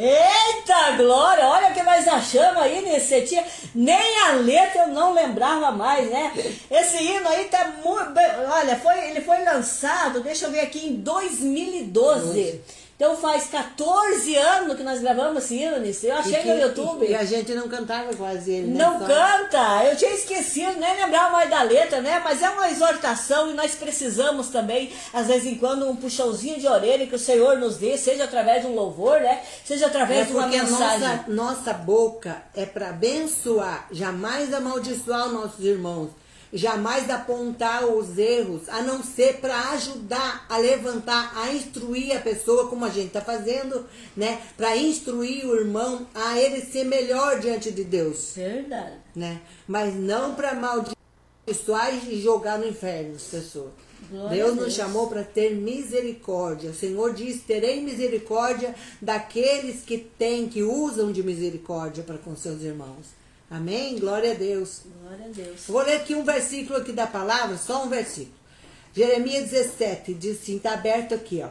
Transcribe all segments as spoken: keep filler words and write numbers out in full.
Eita, Glória, olha o que nós achamos aí nesse dia. Nem a letra eu não lembrava mais, né? Esse hino aí tá muito... Olha, foi, ele foi lançado, deixa eu ver aqui, em dois mil e doze. Então faz quatorze anos que nós gravamos esse hino, Nisso. Eu achei que, no YouTube. E, e a gente não cantava quase ele, né? Não Só... canta, eu tinha esquecido, nem lembrava mais da letra, né? Mas é uma exortação e nós precisamos também, às vezes em quando, um puxãozinho de orelha que o Senhor nos dê, seja através de um louvor, né? Seja através é de uma mensagem. Nossa, nossa boca é para abençoar, jamais amaldiçoar os nossos irmãos. Jamais apontar os erros, a não ser para ajudar a levantar, a instruir a pessoa, como a gente está fazendo, né? Para instruir o irmão a ele ser melhor diante de Deus. Verdade. Né? Mas não para amaldiçoar e jogar no inferno as pessoas. Glória Deus nos chamou para ter misericórdia. O Senhor diz: terei misericórdia daqueles que têm, que usam de misericórdia para com seus irmãos. Amém? Glória a Deus. Glória a Deus. Vou ler aqui um versículo aqui da palavra, só um versículo. Jeremias dezessete, diz assim, está aberto aqui, ó.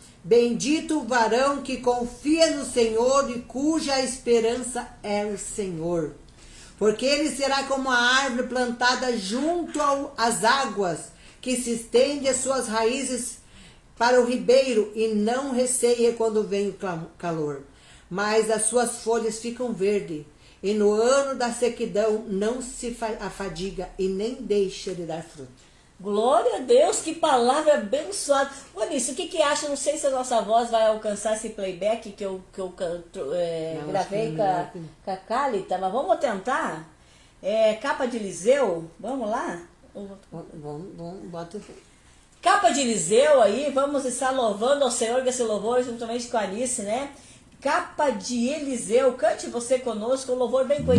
Bendito o varão que confia no Senhor e cuja esperança é o Senhor. Porque ele será como a árvore plantada junto ao, às águas, que se estende as suas raízes para o ribeiro e não receia quando vem o calor. Mas as suas folhas ficam verdes. E no ano da sequidão não se afadiga e nem deixa de dar fruto. Glória a Deus, que palavra abençoada. Bonício, o que que acha? Não sei se a nossa voz vai alcançar esse playback que eu, que eu é, não, gravei com a, com a Cálita, mas vamos tentar? É, capa de Eliseu, vamos lá? Vamos, vamos, bota. Capa de Eliseu aí, vamos estar louvando ao Senhor com esse louvor, juntamente com a Alice, né? Capa de Eliseu, cante você conosco, um louvor bem conhecido.